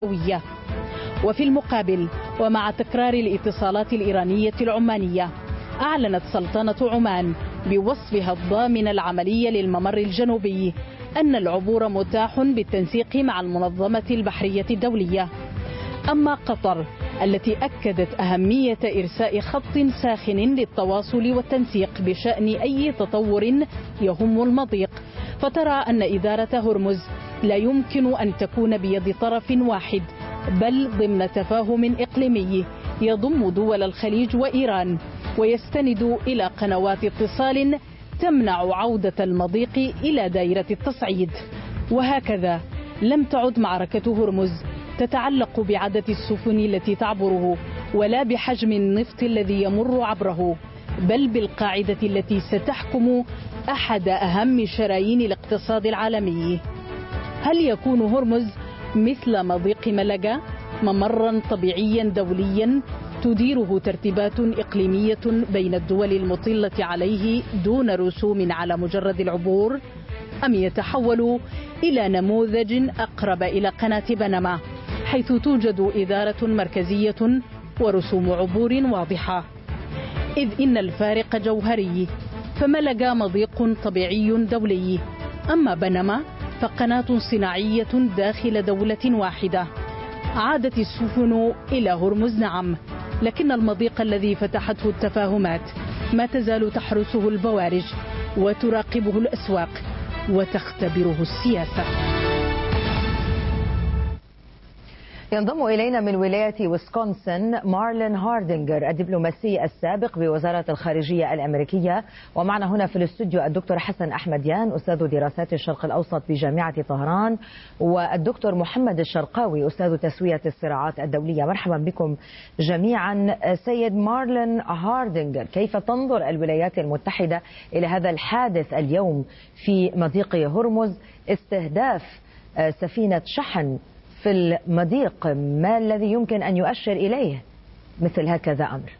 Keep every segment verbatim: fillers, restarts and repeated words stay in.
الجوية. وفي المقابل ومع تكرار الاتصالات الإيرانية العمانية، أعلنت سلطنة عمان بوصفها الضامن العملي للممر الجنوبي أن العبور متاح بالتنسيق مع المنظمة البحرية الدولية. أما قطر التي أكدت أهمية إرساء خط ساخن للتواصل والتنسيق بشأن أي تطور يهم المضيق، فترى أن إدارة هرمز لا يمكن أن تكون بيد طرف واحد، بل ضمن تفاهم إقليمي يضم دول الخليج وإيران، ويستند إلى قنوات اتصال تمنع عودة المضيق إلى دائرة التصعيد. وهكذا لم تعد معركة هرمز تتعلق بعدد السفن التي تعبره ولا بحجم النفط الذي يمر عبره، بل بالقاعدة التي ستحكم أحد أهم شرايين الاقتصاد العالمي. هل يكون هرمز مثل مضيق ملقا ممرا طبيعيا دوليا تديره ترتيبات إقليمية بين الدول المطلة عليه دون رسوم على مجرد العبور، أم يتحول إلى نموذج أقرب إلى قناة بنما حيث توجد إدارة مركزية ورسوم عبور واضحة؟ إذ إن الفارق جوهري، فملقا مضيق طبيعي دولي، أما بنما فقناة صناعية داخل دولة واحدة. عادت السفن إلى هرمز نعم، لكن المضيق الذي فتحته التفاهمات ما تزال تحرسه البوارج وتراقبه الأسواق وتختبره السياسة. ينضم إلينا من ولاية ويسكونسن مارلين هاردينجر الدبلوماسي السابق بوزارة الخارجية الأمريكية، ومعنا هنا في الاستوديو الدكتور حسن أحمديان أستاذ دراسات الشرق الأوسط بجامعة طهران، والدكتور محمد الشرقاوي أستاذ تسوية الصراعات الدولية. مرحبا بكم جميعا. سيد مارلين هاردينجر، كيف تنظر الولايات المتحدة إلى هذا الحادث اليوم في مضيق هرمز، استهداف سفينة شحن في المضيق؟ ما الذي يمكن أن يؤشر إليه مثل هكذا أمر؟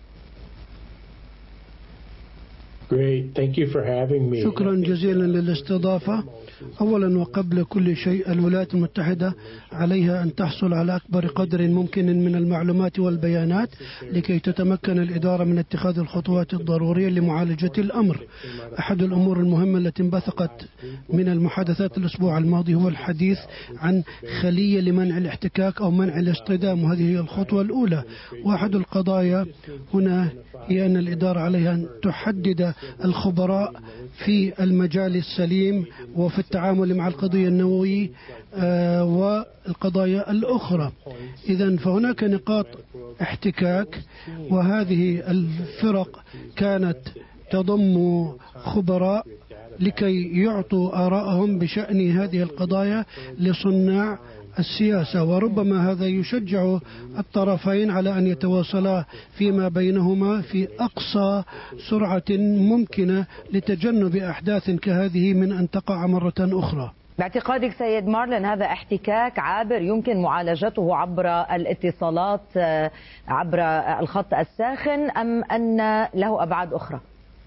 شكرا جزيلا للاستضافة. أولا وقبل كل شيء، الولايات المتحدة عليها أن تحصل على أكبر قدر ممكن من المعلومات والبيانات لكي تتمكن الإدارة من اتخاذ الخطوات الضرورية لمعالجة الأمر. أحد الأمور المهمة التي انبثقت من المحادثات الأسبوع الماضي هو الحديث عن خلية لمنع الاحتكاك أو منع الاصطدام، وهذه هي الخطوة الأولى. وأحد القضايا هنا هي أن الإدارة عليها أن تحدد الخبراء في المجال السليم وفي التعامل مع القضية النووية آه والقضايا الأخرى. إذن فهناك نقاط احتكاك، وهذه الفرق كانت تضم خبراء لكي يعطوا آراءهم بشأن هذه القضايا لصناع السياسة، وربما هذا يشجع الطرفين على أن يتواصلا فيما بينهما في أقصى سرعة ممكنة لتجنب أحداث كهذه من أن تقع مرة أخرى. باعتقادك سيد مارلين، هذا احتكاك عابر يمكن معالجته عبر الاتصالات عبر الخط الساخن، أم أن له أبعاد أخرى؟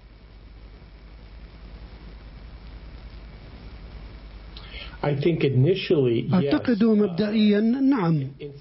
أعتقد مبدئيا نعم،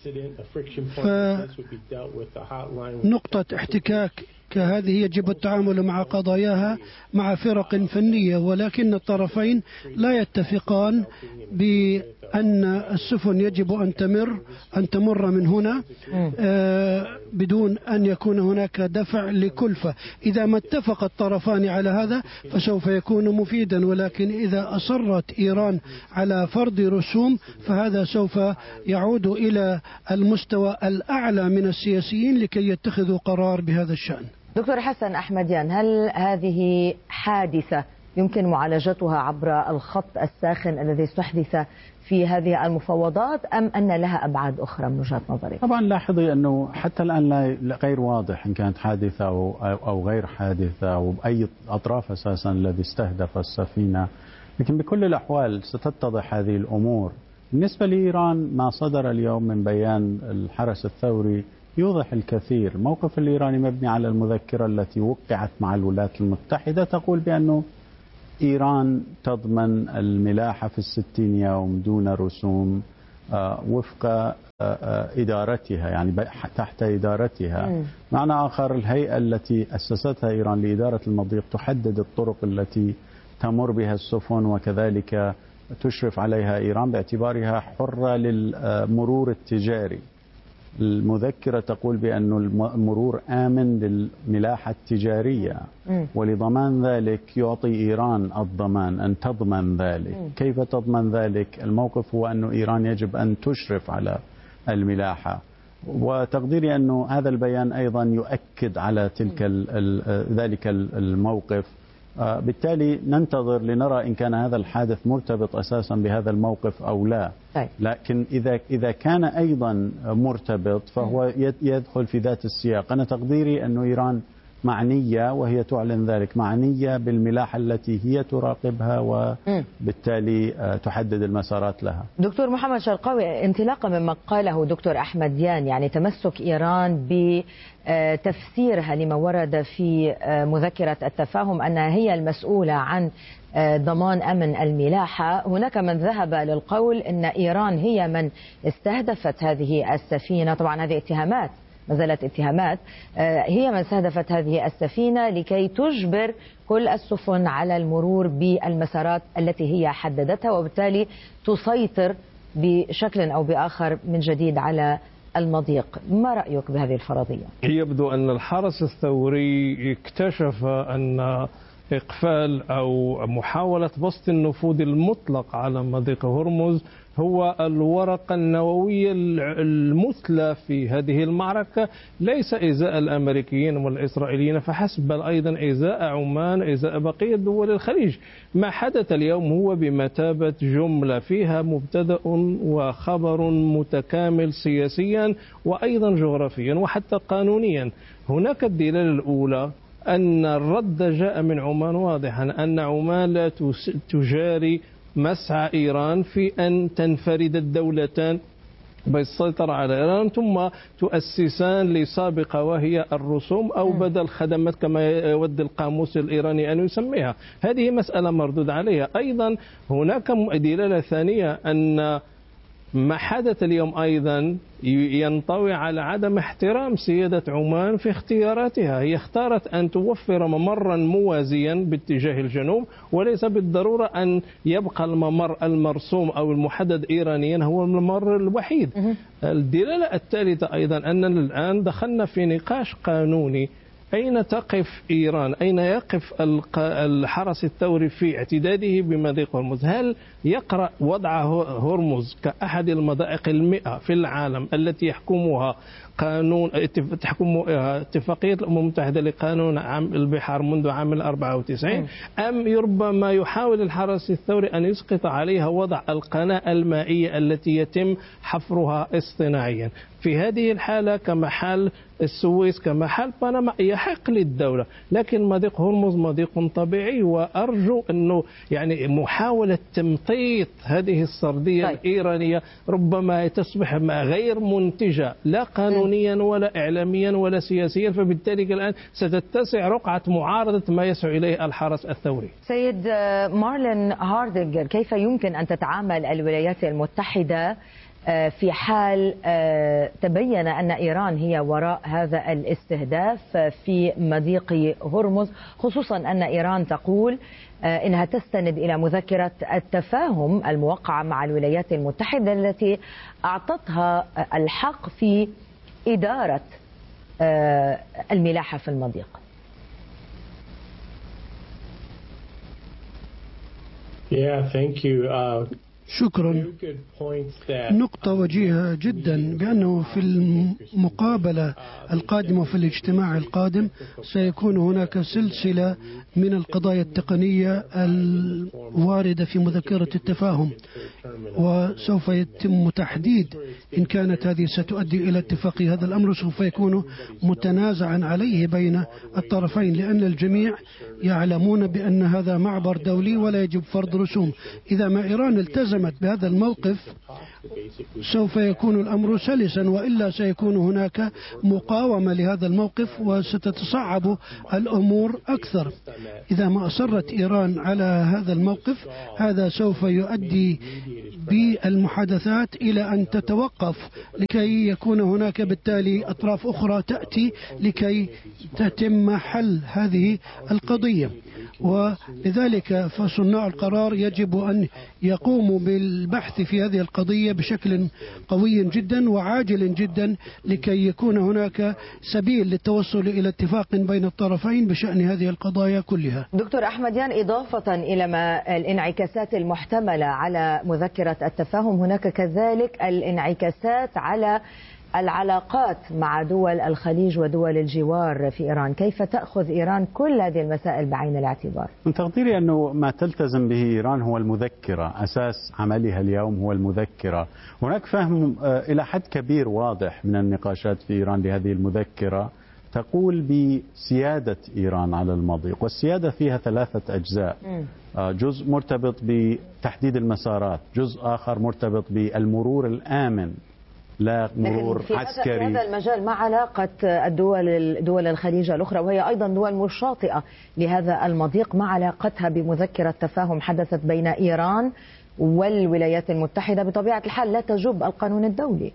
فنقطة احتكاك كهذه يجب التعامل مع قضاياها مع فرق فنية، ولكن الطرفين لا يتفقان بأن السفن يجب أن تمر أن تمر من هنا آه بدون أن يكون هناك دفع لكلفة. إذا ما اتفق الطرفان على هذا فسوف يكون مفيدا، ولكن إذا أصرت إيران على فرض رسوم فهذا سوف يعود إلى المستوى الأعلى من السياسيين لكي يتخذوا قرار بهذا الشأن. دكتور حسن أحمديان، هل هذه حادثة يمكن معالجتها عبر الخط الساخن الذي استحدث في هذه المفاوضات، أم أن لها أبعاد أخرى من وجهة نظرك؟ طبعا لاحظي أنه حتى الآن لا غير واضح إن كانت حادثة أو, أو غير حادثة أو بأي أطراف أساسا الذي استهدف السفينة، لكن بكل الأحوال ستتضح هذه الأمور. بالنسبة لإيران، ما صدر اليوم من بيان الحرس الثوري يوضح الكثير. موقف الإيراني مبني على المذكرة التي وقعت مع الولايات المتحدة تقول بأنه إيران تضمن الملاحة في الستين يوم دون رسوم وفق إدارتها، يعني تحت إدارتها. معنى آخر، الهيئة التي أسستها إيران لإدارة المضيق تحدد الطرق التي تمر بها السفن، وكذلك تشرف عليها إيران باعتبارها حرة للمرور التجاري. المذكرة تقول بأن المرور آمن للملاحة التجارية، ولضمان ذلك يعطي إيران الضمان أن تضمن ذلك. كيف تضمن ذلك؟ الموقف هو أن إيران يجب أن تشرف على الملاحة، وتقديري أن هذا البيان أيضا يؤكد على تلك ذلك الموقف. بالتالي ننتظر لنرى إن كان هذا الحادث مرتبط أساسا بهذا الموقف أو لا. لكن إذا إذا كان أيضا مرتبط فهو يدخل في ذات السياق. أنا تقديري أن إيران معنية، وهي تعلن ذلك، معنية بالملاحة التي هي تراقبها وبالتالي تحدد المسارات لها. دكتور محمد شرقاوي، انطلاقا مما قاله دكتور أحمد يان، يعني تمسك إيران بتفسيرها لما ورد في مذكرة التفاهم أنها هي المسؤولة عن ضمان أمن الملاحة، هناك من ذهب للقول أن إيران هي من استهدفت هذه السفينة. طبعا هذه اتهامات، ما زالت اتهامات، هي من استهدفت هذه السفينة لكي تجبر كل السفن على المرور بالمسارات التي هي حددتها، وبالتالي تسيطر بشكل أو بآخر من جديد على المضيق. ما رأيك بهذه الفرضية؟ يبدو أن الحرس الثوري اكتشف أن إقفال أو محاولة بسط النفوذ المطلق على مضيق هرمز هو الورقة النووية المثلى في هذه المعركة، ليس إزاء الأمريكيين والإسرائيليين فحسب، بل أيضا إزاء عمان، إزاء بقية دول الخليج. ما حدث اليوم هو بمثابة جملة فيها مبتدأ وخبر متكامل سياسيا وأيضا جغرافيا وحتى قانونيا. هناك الدلالة الأولى أن الرد جاء من عمان واضحا، أن عمان لا تجاري مسعى إيران في أن تنفرد الدولتان بالسيطرة على إيران ثم تؤسسان لسابقة وهي الرسوم أو بدل خدمات كما يود القاموس الإيراني أن يسميها. هذه مسألة مردود عليها. أيضا هناك دلالة ثانية أن ما حدث اليوم أيضا ينطوي على عدم احترام سيادة عمان في اختياراتها. هي اختارت أن توفر ممرا موازيا باتجاه الجنوب، وليس بالضرورة أن يبقى الممر المرسوم أو المحدد إيرانيا هو الممر الوحيد. الدلالة الثالثة أيضا أننا الآن دخلنا في نقاش قانوني. أين تقف إيران؟ أين يقف الحرس الثوري في اعتداده بمضيق هرمز؟ هل يقرأ وضع هرمز كأحد المضائق المئة في العالم التي يحكمها قانون تحكمها اتفاقية الأمم المتحدة لقانون عام البحار منذ عام أربعة وتسعين، أم ربما يحاول الحرس الثوري أن يسقط عليها وضع القناة المائية التي يتم حفرها اصطناعيا؟ في هذه الحالة كمحل السويس كمحل بنما يحق للدولة، لكن مضيق هرمز مضيق طبيعي، وأرجو أنه يعني محاولة تمطيط هذه السردية طيب. الإيرانية ربما تصبح غير منتجة لا قانونيا ولا إعلاميا ولا سياسيا، فبالتالي الآن ستتسع رقعة معارضة ما يسعى إليه الحرس الثوري. سيد مارلين هاردينجر، كيف يمكن أن تتعامل الولايات المتحدة في حال تبين أن إيران هي وراء هذا الاستهداف في مضيق هرمز، خصوصا أن إيران تقول إنها تستند إلى مذكرة التفاهم الموقعة مع الولايات المتحدة التي أعطتها الحق في إدارة الملاحة في المضيق؟ Yeah, thank you. Uh... شكرا. نقطة وجيهة جدا بأنه في المقابلة القادمة في الاجتماع القادم سيكون هناك سلسلة من القضايا التقنية الواردة في مذكرة التفاهم، وسوف يتم تحديد إن كانت هذه ستؤدي إلى اتفاقية. هذا الأمر سوف يكون متنازعا عليه بين الطرفين، لأن الجميع يعلمون بأن هذا معبر دولي ولا يجب فرض رسوم. إذا ما إيران التزم التزمت بهذا الموقف سوف يكون الأمر سلسا، وإلا سيكون هناك مقاومة لهذا الموقف وستتصعب الأمور أكثر. إذا ما أصرت إيران على هذا الموقف هذا سوف يؤدي بالمحادثات إلى أن تتوقف، لكي يكون هناك بالتالي أطراف أخرى تأتي لكي تتم حل هذه القضية. ولذلك فصناع القرار يجب أن يقوموا بالبحث في هذه القضية بشكل قوي جدا وعاجل جدا، لكي يكون هناك سبيل للتوصل إلى اتفاق بين الطرفين بشأن هذه القضايا كلها. دكتور أحمديان، إضافة إلى ما الانعكاسات المحتملة على مذكرة التفاهم، هناك كذلك الانعكاسات على العلاقات مع دول الخليج ودول الجوار في إيران. كيف تأخذ إيران كل هذه المسائل بعين الاعتبار؟ من تقديري أنه ما تلتزم به إيران هو المذكرة، أساس عملها اليوم هو المذكرة. هناك فهم إلى حد كبير واضح من النقاشات في إيران لهذه المذكرة تقول بسيادة إيران على المضيق، والسيادة فيها ثلاثة أجزاء. جزء مرتبط بتحديد المسارات، جزء آخر مرتبط بالمرور الآمن لا مرور في عسكري. في هذا المجال ما علاقة الدول دول الخليج الأخرى وهي أيضا دول مشاطئة لهذا المضيق، ما علاقتها بمذكرة تفاهم حدثت بين إيران والولايات المتحدة؟ بطبيعة الحال لا تجب القانون الدولي.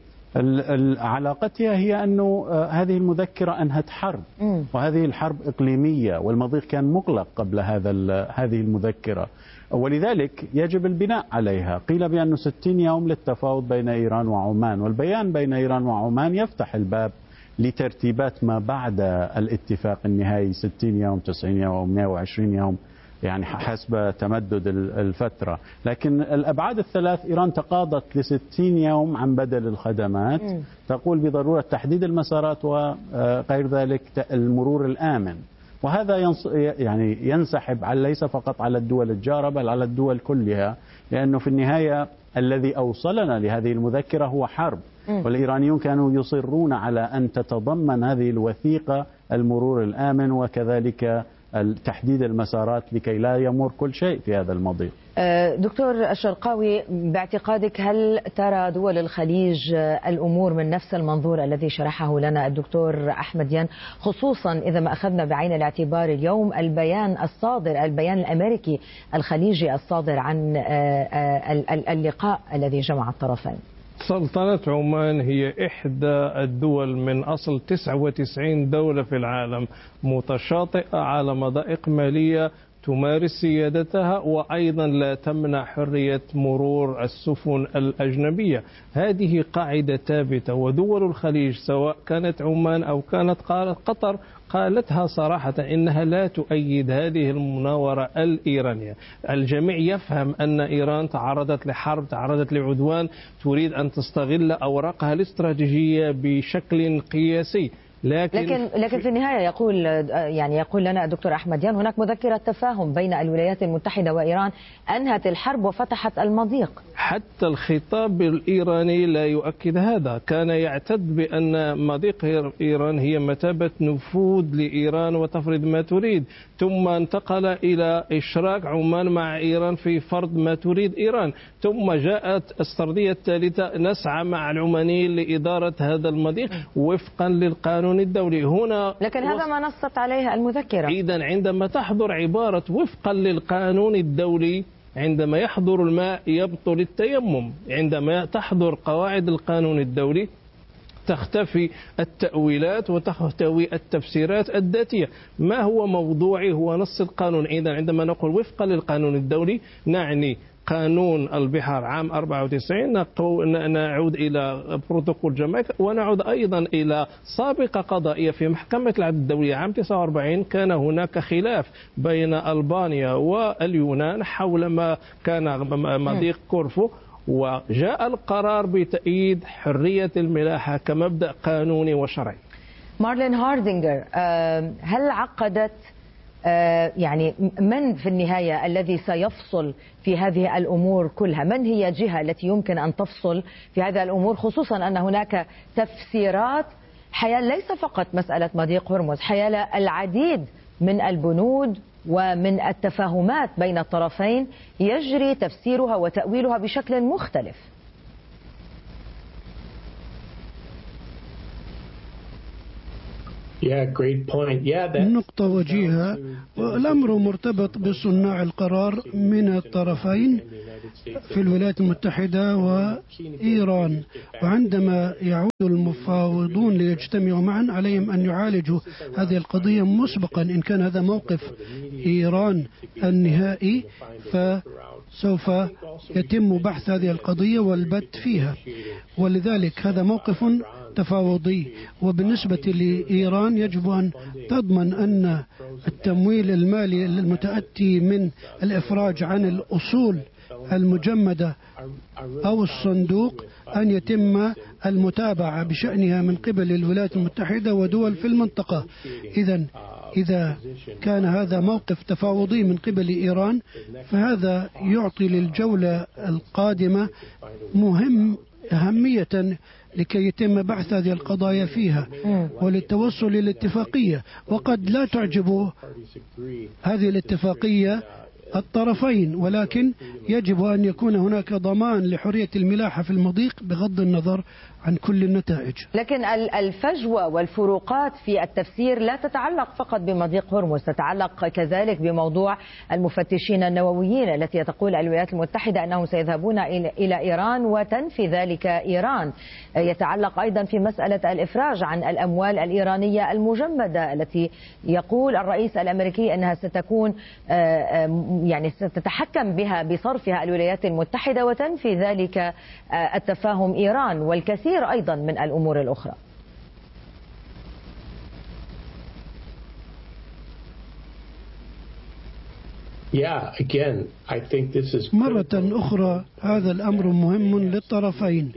علاقتها هي أنه هذه المذكرة أنهت حرب، وهذه الحرب إقليمية، والمضيق كان مغلق قبل هذا هذه المذكرة، ولذلك يجب البناء عليها. قيل بأنه ستين يوم للتفاوض بين إيران وعمان، والبيان بين إيران وعمان يفتح الباب لترتيبات ما بعد الاتفاق النهائي، ستين يوم، تسعين يوم أو مئة وعشرين يوم، يعني حسب تمدد الفترة. لكن الأبعاد الثلاث، إيران تقاضت لستين يوم عن بدل الخدمات، م. تقول بضرورة تحديد المسارات وغير ذلك المرور الآمن، وهذا ينص... يعني ينسحب على ليس فقط على الدول الجارة بل على الدول كلها، لأنه في النهاية الذي أوصلنا لهذه المذكرة هو حرب، م. والإيرانيون كانوا يصرون على أن تتضمن هذه الوثيقة المرور الآمن وكذلك تحديد المسارات لكي لا يمر كل شيء في هذا المضيق. دكتور الشرقاوي، باعتقادك هل ترى دول الخليج الأمور من نفس المنظور الذي شرحه لنا الدكتور أحمديان، خصوصا إذا ما أخذنا بعين الاعتبار اليوم البيان الصادر البيان الأمريكي الخليجي الصادر عن اللقاء الذي جمع الطرفين؟ سلطنة عمان هي إحدى الدول من أصل تسعة وتسعين دولة في العالم متشاطئة على مضائق مالية تمارس سيادتها، وأيضا لا تمنع حرية مرور السفن الأجنبية. هذه قاعدة ثابتة، ودول الخليج سواء كانت عمان أو كانت قطر قالتها صراحة إنها لا تؤيد هذه المناورة الإيرانية. الجميع يفهم أن إيران تعرضت لحرب، تعرضت لعدوان، تريد أن تستغل أوراقها الاستراتيجية بشكل قياسي. لكن لكن لكن في النهاية يقول يعني يقول لنا الدكتور أحمديان هناك مذكرة تفاهم بين الولايات المتحدة وإيران أنهت الحرب وفتحت المضيق. حتى الخطاب الإيراني لا يؤكد هذا، كان يعتد بأن مضيق إيران هي مثابة نفوذ لإيران وتفرض ما تريد، ثم انتقل إلى إشراك عمان مع إيران في فرض ما تريد إيران، ثم جاءت السردية الثالثة نسعى مع العمانيين لإدارة هذا المضيق وفقا للقانون الدولي. هنا لكن هذا ما نصت عليها المذكرة. إذن عندما تحضر عبارة وفقا للقانون الدولي، عندما يحضر الماء يبطل التيمم، عندما تحضر قواعد القانون الدولي تختفي التأويلات وتختفي التفسيرات الذاتية. ما هو موضوعي هو نص القانون. إذن عندما نقول وفقا للقانون الدولي نعني قانون البحار عام أربعة وتسعين، نعود إلى بروتوكول جامايكا، ونعود أيضا إلى سابقة قضائية في محكمة العدل الدولية عام تسعة وأربعين. كان هناك خلاف بين ألبانيا واليونان حول ما كان مضيق كورفو، وجاء القرار بتأييد حرية الملاحة كمبدأ قانوني وشرعي. مارلين هاردينجر، هل عقدت يعني من في النهاية الذي سيفصل في هذه الأمور كلها؟ من هي الجهة التي يمكن أن تفصل في هذه الأمور، خصوصا أن هناك تفسيرات حيال ليس فقط مسألة مضيق هرمز، حيال العديد من البنود ومن التفاهمات بين الطرفين يجري تفسيرها وتأويلها بشكل مختلف. نقطة وجيهة، والأمر مرتبط بصناع القرار من الطرفين في الولايات المتحدة وإيران، وعندما يعود المفاوضون ليجتمعوا معا عليهم أن يعالجوا هذه القضية مسبقا. إن كان هذا موقف إيران النهائي فسوف يتم بحث هذه القضية والبت فيها، ولذلك هذا موقف تفاوضي. وبالنسبة لإيران يجب أن تضمن أن التمويل المالي المتأتي من الإفراج عن الأصول المجمدة أو الصندوق أن يتم المتابعة بشأنها من قبل الولايات المتحدة ودول في المنطقة. إذن إذا كان هذا موقف تفاوضي من قبل إيران فهذا يعطي للجولة القادمة مهم أهمية لكي يتم بحث هذه القضايا فيها وللتوصل إلى الاتفاقية. وقد لا تعجب هذه الاتفاقية الطرفين، ولكن يجب أن يكون هناك ضمان لحرية الملاحة في المضيق بغض النظر عن كل النتائج. لكن الفجوة والفروقات في التفسير لا تتعلق فقط بمضيق هرمز، تتعلق كذلك بموضوع المفتشين النوويين التي تقول الولايات المتحدة أنهم سيذهبون إلى إيران وتنفي ذلك إيران. يتعلق أيضا في مسألة الإفراج عن الأموال الإيرانية المجمدة التي يقول الرئيس الأمريكي أنها ستكون يعني ستتحكم بها بصرفها الولايات المتحدة وتنفي ذلك التفاهم إيران، والكثير أيضا من الأمور الأخرى. مرة أخرى هذا الأمر مهم للطرفين،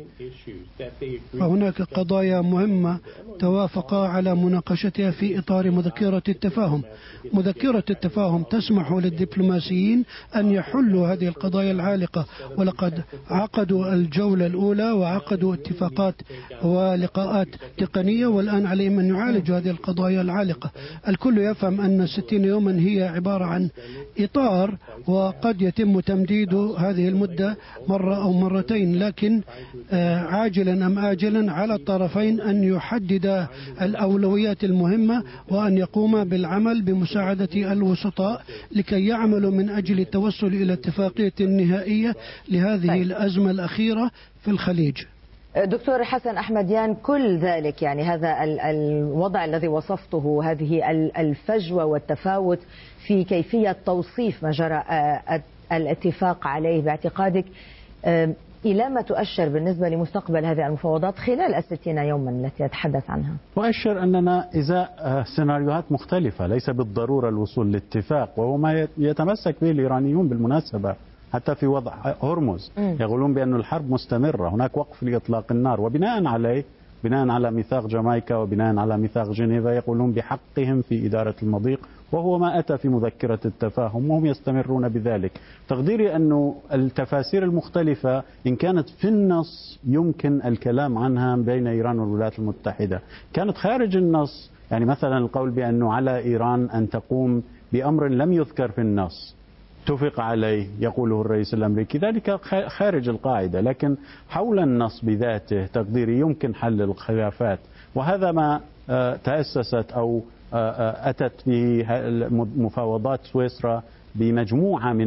فهناك قضايا مهمة توافقا على مناقشتها في إطار مذكرة التفاهم. مذكرة التفاهم تسمح للدبلوماسيين أن يحلوا هذه القضايا العالقة، ولقد عقدوا الجولة الأولى وعقدوا اتفاقات ولقاءات تقنية، والآن عليهم أن يعالجوا هذه القضايا العالقة. الكل يفهم أن ستين يوما هي عبارة عن إطار وقد يتم تمديد هذه المدة مرة أو مرتين، لكن عاجلا أم آجلا على الطرفين أن يحدد الأولويات المهمة وأن يقوم بالعمل بمساعدة الوسطاء لكي يعملوا من أجل التوصل إلى اتفاقية نهائية لهذه الأزمة الأخيرة في الخليج. دكتور حسن أحمديان، كل ذلك يعني هذا الوضع الذي وصفته، هذه الفجوة والتفاوت في كيفية توصيف ما جرى الاتفاق عليه، باعتقادك إلى ما تؤشر بالنسبة لمستقبل هذه المفاوضات خلال الستين يوما التي أتحدث عنها؟ تؤشر أننا إزاء سيناريوهات مختلفة، ليس بالضرورة الوصول لاتفاق، وهو ما يتمسك به الإيرانيون بالمناسبة حتى في وضع هرمز. يقولون بأن الحرب مستمرة، هناك وقف لإطلاق النار، وبناء عليه بناء على ميثاق جامايكا وبناء على ميثاق جنيفا يقولون بحقهم في إدارة المضيق، وهو ما أتى في مذكرة التفاهم وهم يستمرون بذلك. تقديري أن التفاسير المختلفة إن كانت في النص يمكن الكلام عنها بين إيران والولايات المتحدة، كانت خارج النص يعني مثلا القول بأنه على إيران أن تقوم بأمر لم يذكر في النص اتفق عليه يقوله الرئيس الأمريكي، ذلك خارج القاعدة، لكن حول النص بذاته تقديري يمكن حل الخلافات، وهذا ما تأسست أو أتت به مفاوضات سويسرا بمجموعة من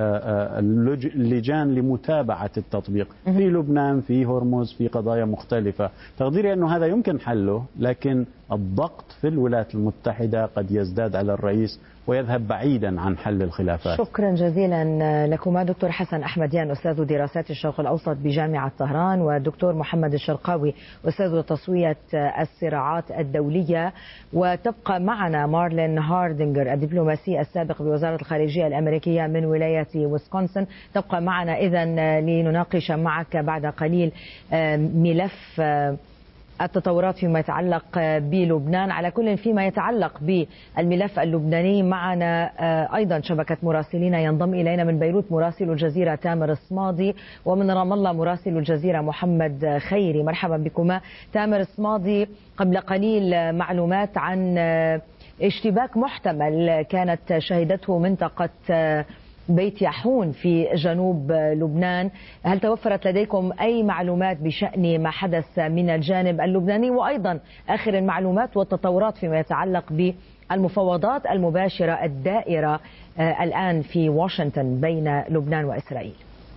اللجان لمتابعة التطبيق في لبنان، في هرمز، في قضايا مختلفة. تقديري أنه هذا يمكن حله، لكن الضغط في الولايات المتحدة قد يزداد على الرئيس ويذهب بعيدا عن حل الخلافات. شكرا جزيلا لكما دكتور حسن أحمديان أستاذ دراسات الشرق الأوسط بجامعة طهران، ودكتور محمد الشرقاوي أستاذ تصفية الصراعات الدولية. وتبقى معنا مارلين هاردينجر الدبلوماسي السابق بوزارة الخارجية الأمريكية من ولاية ويسكونسن، تبقى معنا إذن لنناقش معك بعد قليل ملف التطورات فيما يتعلق بلبنان. على كل فيما يتعلق بالملف اللبناني معنا أيضا شبكة مراسلين، ينضم إلينا من بيروت مراسل الجزيرة تامر الصمادي، ومن رام الله مراسل الجزيرة محمد خيري. مرحبا بكما. تامر الصمادي، قبل قليل معلومات عن اشتباك محتمل كانت شهدته منطقة بيت يحون في جنوب لبنان. هل توفرت لديكم أي معلومات بشأن ما حدث من الجانب اللبناني، وأيضا آخر المعلومات والتطورات فيما يتعلق بالمفاوضات المباشرة الدائرة الآن في واشنطن بين لبنان وإسرائيل؟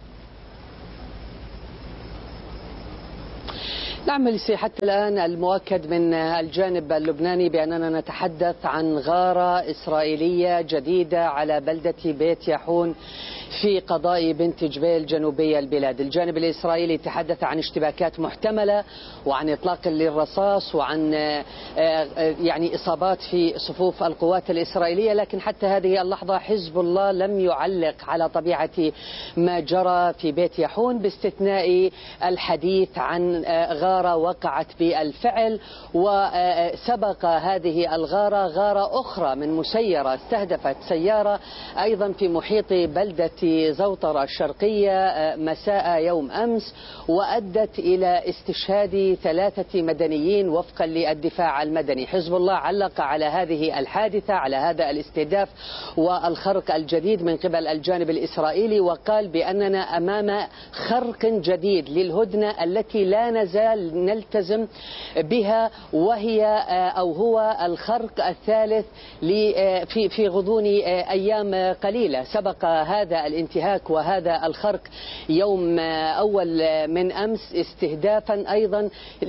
نعم لسي، حتى الآن المؤكد من الجانب اللبناني بأننا نتحدث عن غارة إسرائيلية جديدة على بلدة بيت يحون في قضاء بنت جبيل جنوبي البلاد. الجانب الإسرائيلي يتحدث عن اشتباكات محتملة وعن إطلاق للرصاص وعن يعني إصابات في صفوف القوات الإسرائيلية، لكن حتى هذه اللحظة حزب الله لم يعلق على طبيعة ما جرى في بيت يحون، باستثناء الحديث عن غارة وقعت بالفعل. وسبق هذه الغارة غارة أخرى من مسيرة استهدفت سيارة أيضا في محيط بلدة زوطرة الشرقية مساء يوم أمس، وأدت إلى استشهاد ثلاثة مدنيين وفقا للدفاع المدني. حزب الله علق على هذه الحادثة، على هذا الاستهداف والخرق الجديد من قبل الجانب الإسرائيلي، وقال بأننا أمام خرق جديد للهدنة التي لا نزال نلتزم بها، وهي أو هو الخرق الثالث في في غضون أيام قليلة. سبق هذا الانتهاك وهذا الخرق يوم أول من أمس استهدافا أيضا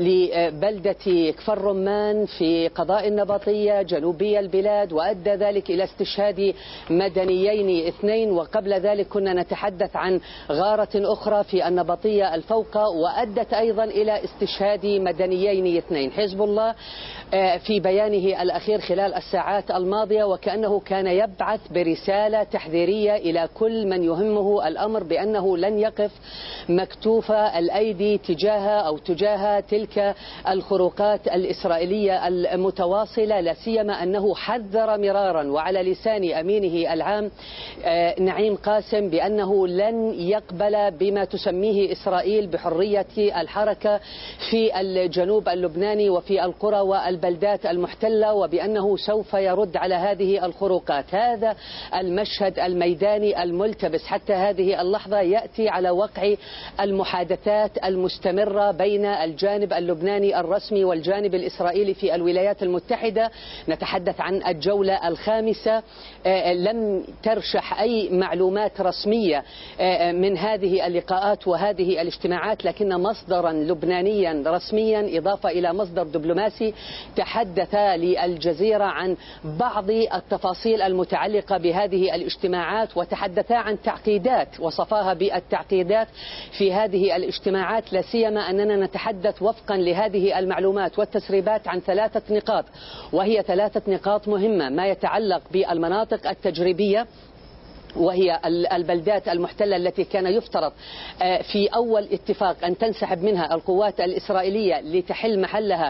لبلدة كفر رمان في قضاء النبطية جنوبي البلاد، وأدى ذلك إلى استشهاد مدنيين اثنين. وقبل ذلك كنا نتحدث عن غارة أخرى في النبطية الفوقة وأدت أيضا إلى استشهاد مدنيين اثنين. حزب الله في بيانه الأخير خلال الساعات الماضية وكأنه كان يبعث برسالة تحذيرية إلى كل من يهمه الأمر بأنه لن يقف مكتوف الأيدي تجاه أو تجاه تلك الخروقات الإسرائيلية المتواصلة، لا سيما أنه حذر مرارا وعلى لسان أمينه العام نعيم قاسم بأنه لن يقبل بما تسميه إسرائيل بحرية الحركة في الجنوب اللبناني وفي القرى والبلدات المحتلة، وبأنه سوف يرد على هذه الخروقات. هذا المشهد الميداني الملتبس حتى هذه اللحظة يأتي على وقع المحادثات المستمرة بين الجانب اللبناني الرسمي والجانب الإسرائيلي في الولايات المتحدة. نتحدث عن الجولة الخامسة، لم ترشح أي معلومات رسمية من هذه اللقاءات وهذه الاجتماعات، لكن مصدرا لبنانيا رسميا إضافة إلى مصدر دبلوماسي تحدث للجزيرة عن بعض التفاصيل المتعلقة بهذه الاجتماعات، وتحدثا عن تعقيدات وصفاها بالتعقيدات في هذه الاجتماعات، لا سيما أننا نتحدث وفقا لهذه المعلومات والتسريبات عن ثلاثة نقاط، وهي ثلاثة نقاط مهمة. ما يتعلق بالمناطق التجريبية وهي البلدات المحتلة التي كان يفترض في أول اتفاق أن تنسحب منها القوات الإسرائيلية لتحل محلها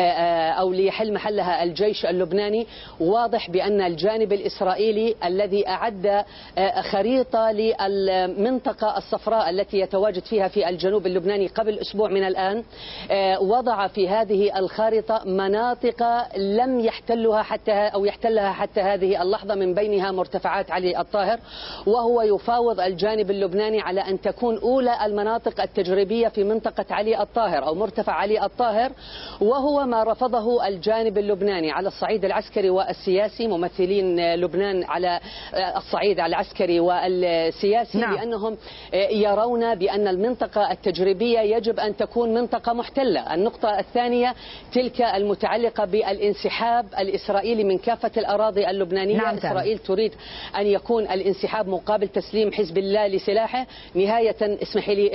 أو ليحل محلها الجيش اللبناني. واضح بأن الجانب الإسرائيلي الذي أعد خريطة للمنطقة الصفراء التي يتواجد فيها في الجنوب اللبناني قبل أسبوع من الآن، وضع في هذه الخارطة مناطق لم يحتلها حتى أو يحتلها حتى هذه اللحظة، من بينها مرتفعات علي الطاهر، وهو يفاوض الجانب اللبناني على أن تكون أولى المناطق التجريبية في منطقة علي الطاهر أو مرتفع علي الطاهر، وهو ما رفضه الجانب اللبناني على الصعيد العسكري والسياسي. ممثلين لبنان على الصعيد العسكري والسياسي نعم. لأنهم يرون بأن المنطقة التجريبية يجب أن تكون منطقة محتلة. النقطة الثانية تلك المتعلقة بالانسحاب الإسرائيلي من كافة الأراضي اللبنانية. نعم. إسرائيل تريد أن يكون الانسحاب حاب مقابل تسليم حزب الله لسلاحه نهاية، اسمحي لي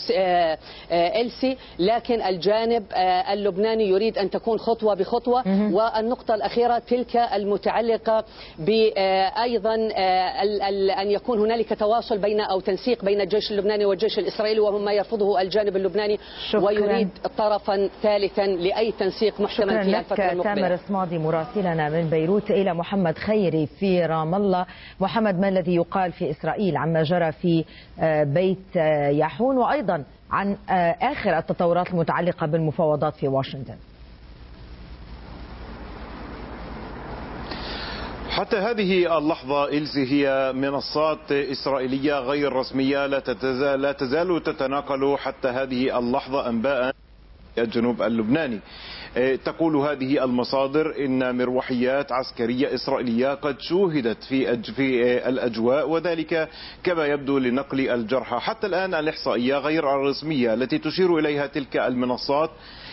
إلسي، لكن الجانب اللبناني يريد أن تكون خطوة بخطوة. والنقطة الأخيرة تلك المتعلقة بأيضا أن يكون هنالك تواصل بين أو تنسيق بين الجيش اللبناني والجيش الإسرائيلي، وهم ما يرفضه الجانب اللبناني شكرا. ويريد طرفا ثالثا لأي تنسيق محتمل في الفترة المقبلة. تامر الصمادي مراسلنا من بيروت. إلى محمد خيري في رام الله. محمد، ما الذي يقال في إسرائيل عما جرى في بيت يحون، وأيضا عن آخر التطورات المتعلقة بالمفاوضات في واشنطن؟ حتى هذه اللحظة إلسي هي منصات إسرائيلية غير رسمية لا تتزال, لا تزال تتناقل حتى هذه اللحظة أنباء الجنوب اللبناني. تقول هذه المصادر إن مروحيات عسكرية إسرائيلية قد شوهدت في في الأجواء، وذلك كما يبدو لنقل الجرحى. حتى الآن الإحصائية غير الرسمية التي تشير إليها تلك المنصات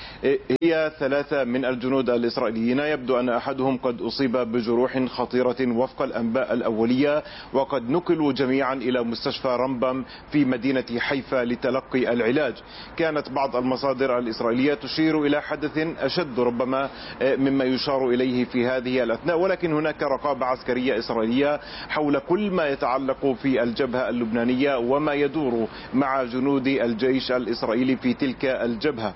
هي ثلاثة من الجنود الإسرائيليين، يبدو أن أحدهم قد أصيب بجروح خطيرة وفق الأنباء الأولية، وقد نقلوا جميعا إلى مستشفى رمبم في مدينة حيفا لتلقي العلاج. كانت بعض المصادر الإسرائيلية تشير إلى حدث أشد ربما مما يشار إليه في هذه الأثناء، ولكن هناك رقابة عسكرية إسرائيلية حول كل ما يتعلق في الجبهة اللبنانية وما يدور مع جنود الجيش الإسرائيلي في تلك الجبهة.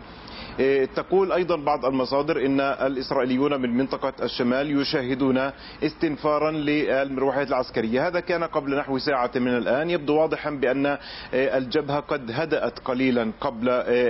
تقول أيضا بعض المصادر إن الإسرائيليون من منطقة الشمال يشاهدون استنفارا للمروحيات العسكرية. هذا كان قبل نحو ساعة من الآن. يبدو واضحا بأن الجبهة قد هدأت قليلا قبل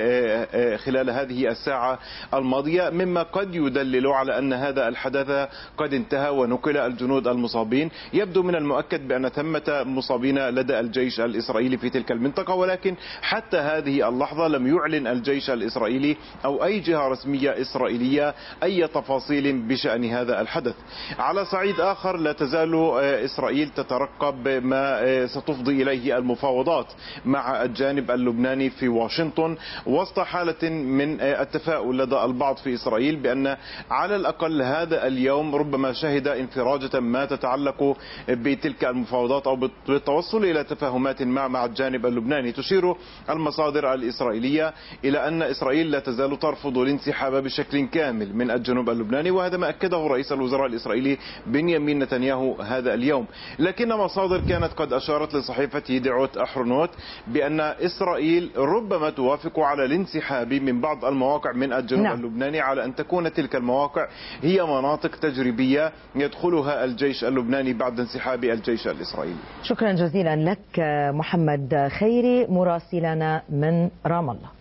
خلال هذه الساعة الماضية، مما قد يدلل على أن هذا الحدث قد انتهى ونقل الجنود المصابين. يبدو من المؤكد بأن ثمة مصابين لدى الجيش الإسرائيلي في تلك المنطقة، ولكن حتى هذه اللحظة لم يعلن الجيش الإسرائيلي أو أي جهة رسمية إسرائيلية أي تفاصيل بشأن هذا الحدث. على صعيد آخر، لا تزال إسرائيل تترقب ما ستفضي إليه المفاوضات مع الجانب اللبناني في واشنطن، وسط حالة من التفاؤل لدى البعض في إسرائيل بأن على الأقل هذا اليوم ربما شهد انفراجة ما تتعلق بتلك المفاوضات أو بالتوصل إلى تفاهمات مع مع الجانب اللبناني. تشير المصادر الإسرائيلية إلى أن إسرائيل لا تزال ترفض الانسحاب بشكل كامل من الجنوب اللبناني، وهذا ما أكده رئيس الوزراء الإسرائيلي بنيامين نتنياهو هذا اليوم. لكن مصادر كانت قد أشارت لصحيفة يدعوت أحرنوت بأن إسرائيل ربما توافق على الانسحاب من بعض المواقع من الجنوب نعم. اللبناني، على أن تكون تلك المواقع هي مناطق تجريبية يدخلها الجيش اللبناني بعد انسحاب الجيش الإسرائيلي. شكرا جزيلا لك محمد خيري مراسلنا من رام الله.